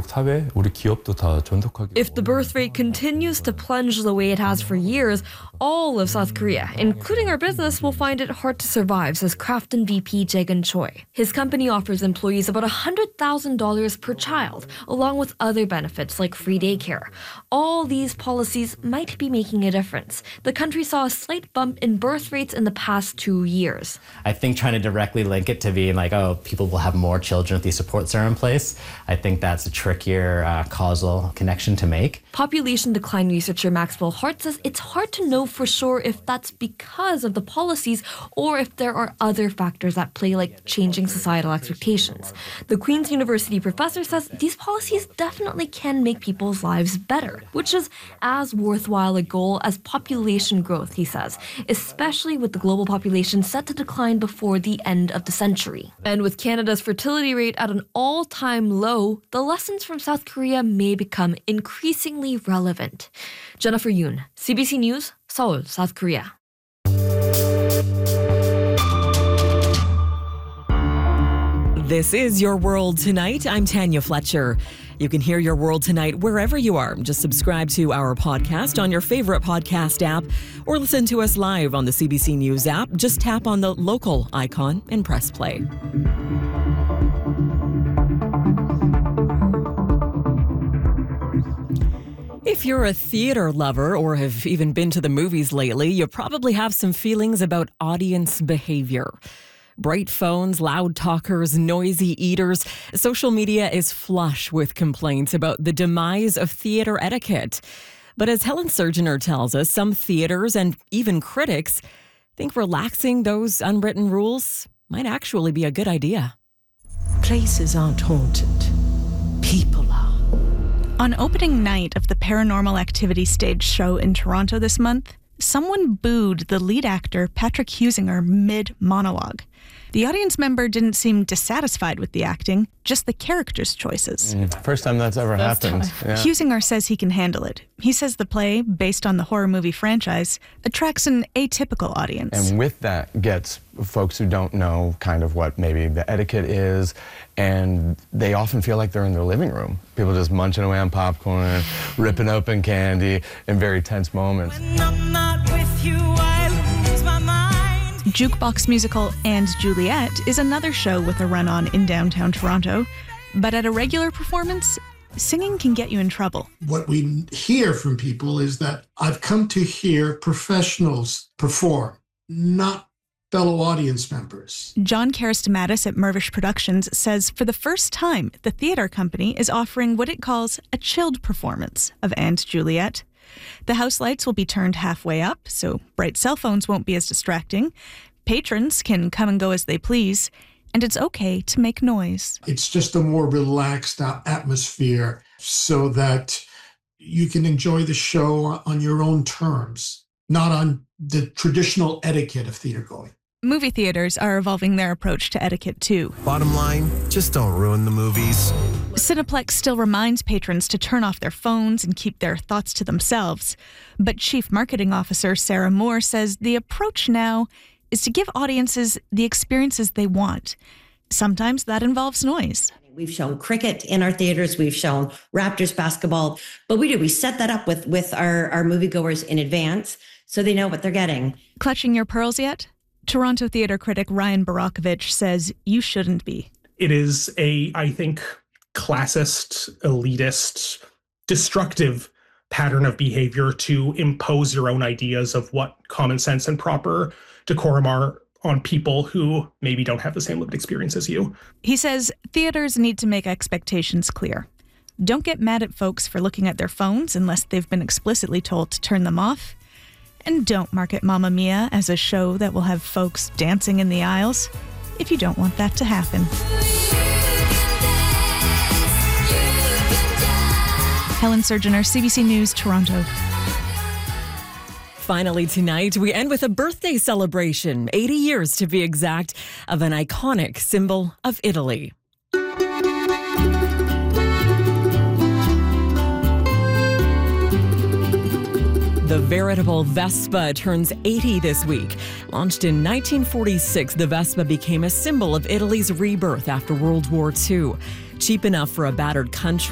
대한민국 사회, 우리 기업도 다 존속하게. If the birth rate continues to plunge the way it has for years, all of South Korea, including our business, will find it hard to survive, says Krafton VP Jae-gun Choi. His company offers employees about $100,000 per child, along with other benefits like free daycare. All these policies might be making a difference. The country saw a slight bump in birth rates in the past 2 years. I think trying to directly link it to being like, oh, people will have more children if these supports are in place, I think that's a trickier causal connection to make. Population decline researcher Maxwell Hart says it's hard to know for sure if that's because of the policies or if there are other factors at play like changing societal expectations. The Queen's University professor says these policies definitely can make people's lives better, which is as worthwhile a goal as population growth, he says, especially with the global population set to decline before the end of the century. And with Canada's fertility rate at an all-time low, the lessons from South Korea may become increasingly relevant. Jennifer Yoon, CBC News, Seoul, South Korea. This is Your World Tonight. I'm Tanya Fletcher. You can hear Your World Tonight wherever you are. Just subscribe to our podcast on your favorite podcast app or listen to us live on the CBC News app. Just tap on the local icon and press play. If you're a theater lover or have even been to the movies lately, you probably have some feelings about audience behavior. Bright phones, loud talkers, noisy eaters. Social media is flush with complaints about the demise of theater etiquette. But as Helen Surgener tells us, some theaters and even critics think relaxing those unwritten rules might actually be a good idea. Places aren't haunted. People are. On opening night of the Paranormal Activity stage show in Toronto this month, someone booed the lead actor, Patrick Husinger, mid-monologue. The audience member didn't seem dissatisfied with the acting, just the character's choices. First time that's ever happened. Yeah. Husinger says he can handle it. He says the play, based on the horror movie franchise, attracts an atypical audience. And with that gets folks who don't know kind of what maybe the etiquette is, and they often feel like they're in their living room. People just munching away on popcorn, ripping open candy in very tense moments. When I'm not with you, I lose my mind. Jukebox musical And Juliet is another show with a run-on in downtown Toronto. But at a regular performance, singing can get you in trouble. What we hear from people is that I've come to hear professionals perform, not fellow audience members. John Karastamatis at Mirvish Productions says for the first time, the theater company is offering what it calls a chilled performance of And Juliet. The house lights will be turned halfway up, so bright cell phones won't be as distracting. Patrons can come and go as they please, and it's okay to make noise. It's just a more relaxed atmosphere so that you can enjoy the show on your own terms, not on the traditional etiquette of theater going. Movie theaters are evolving their approach to etiquette too. Bottom line, just don't ruin the movies. Cineplex still reminds patrons to turn off their phones and keep their thoughts to themselves. But Chief Marketing Officer Sarah Moore says the approach now is to give audiences the experiences they want. Sometimes that involves noise. We've shown cricket in our theaters. We've shown Raptors basketball. But we set that up with our moviegoers in advance so they know what they're getting. Clutching your pearls yet? Toronto theater critic Ryan Barakovich says you shouldn't be. It is I think, classist, elitist, destructive pattern of behavior to impose your own ideas of what common sense and proper decorum are on people who maybe don't have the same lived experience as you. He says theaters need to make expectations clear. Don't get mad at folks for looking at their phones unless they've been explicitly told to turn them off. And don't market Mamma Mia as a show that will have folks dancing in the aisles if you don't want that to happen. Helen Surgener, CBC News, Toronto. Finally tonight, we end with a birthday celebration, 80 years to be exact, of an iconic symbol of Italy. The veritable Vespa turns 80 this week. Launched in 1946, the Vespa became a symbol of Italy's rebirth after World War II. Cheap enough for a battered country.